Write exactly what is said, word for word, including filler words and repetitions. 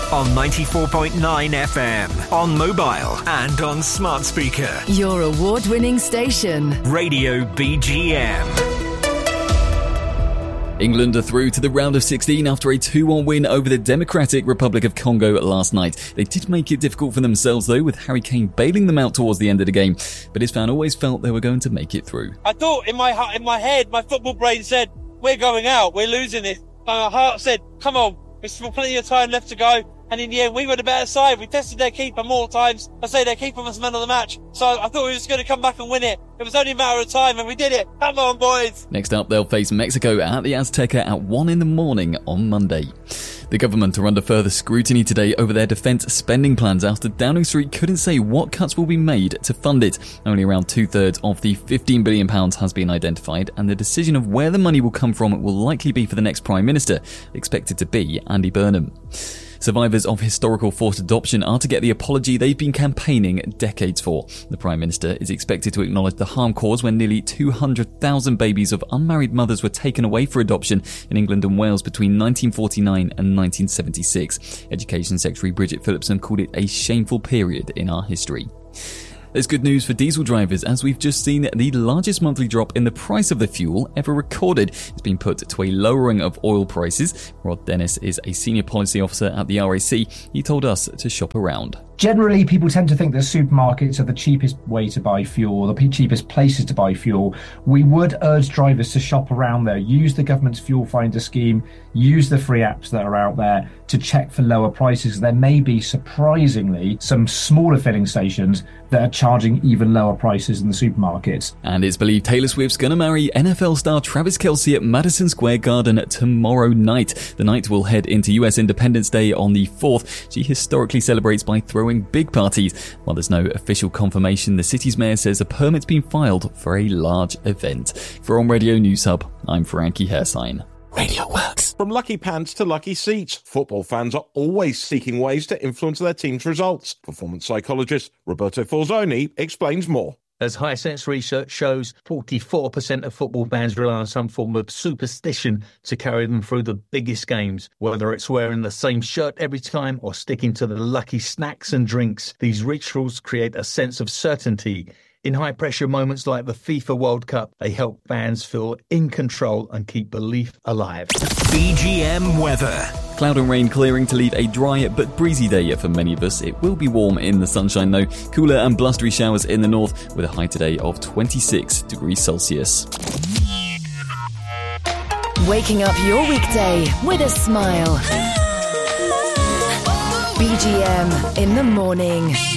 on ninety-four point nine F M, on mobile and on smart speaker. Your award-winning station. Radio B G M. England are through to the round of sixteen after a two one win over the Democratic Republic of Congo last night. They did make it difficult for themselves though, with Harry Kane bailing them out towards the end of the game, but his fan always felt they were going to make it through. I thought in my in my head, my football brain said, we're going out, we're losing this. My heart said, come on, there's still plenty of time left to go. And in the end, we were the better side. We tested their keeper more times. I say their keeper was man of the match. So I thought we were just going to come back and win it. It was only a matter of time, and we did it. Come on, boys. Next up, they'll face Mexico at the Azteca at one in the morning on Monday. The government are under further scrutiny today over their defence spending plans after Downing Street couldn't say what cuts will be made to fund it. Only around two-thirds of the fifteen billion pounds has been identified, and the decision of where the money will come from will likely be for the next Prime Minister, expected to be Andy Burnham. Survivors of historical forced adoption are to get the apology they've been campaigning decades for. The Prime Minister is expected to acknowledge the harm caused when nearly two hundred thousand babies of unmarried mothers were taken away for adoption in England and Wales between nineteen forty-nine and nineteen seventy-six. Education Secretary Bridget Phillipson called it a shameful period in our history. There's good news for diesel drivers, as we've just seen the largest monthly drop in the price of the fuel ever recorded. It's been put to a lowering of oil prices. Rod Dennis is a senior policy officer at the R A C. He told us to shop around. Generally, people tend to think that supermarkets are the cheapest way to buy fuel, the cheapest places to buy fuel. We would urge drivers to shop around there, use the government's fuel finder scheme, use the free apps that are out there to check for lower prices. There may be, surprisingly, some smaller filling stations that are charging even lower prices than the supermarkets. And it's believed Taylor Swift's going to marry N F L star Travis Kelce at Madison Square Garden tomorrow night. The night will head into U S Independence Day on the fourth. She historically celebrates by throwing big parties. While there's no official confirmation, the city's mayor says a permit's been filed for a large event. For On Radio News Hub, I'm Frankie Hersign. Radio works. From lucky pants to lucky seats, football fans are always seeking ways to influence their team's results. Performance psychologist Roberto Falzoni explains more. As Hisense research shows, forty-four percent of football fans rely on some form of superstition to carry them through the biggest games. Whether it's wearing the same shirt every time or sticking to the lucky snacks and drinks, these rituals create a sense of certainty. In high-pressure moments like the FIFA World Cup, they help fans feel in control and keep belief alive. B G M weather. Cloud and rain clearing to leave a dry but breezy day for many of us. It will be warm in the sunshine though. Cooler and blustery showers in the north with a high today of twenty-six degrees Celsius. Waking up your weekday with a smile. B G M in the morning.